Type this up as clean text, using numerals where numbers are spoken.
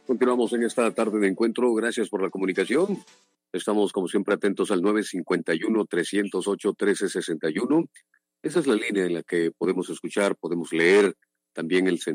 Continuamos en esta tarde de encuentro. Gracias por la comunicación. Estamos, como siempre, atentos al 951-308-1361. Esa es la línea en la que podemos escuchar, podemos leer también el